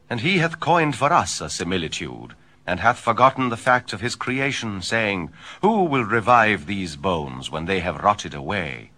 And he hath coined for us a similitude, and hath forgotten the fact of his creation, saying, Who will revive these bones when they have rotted away?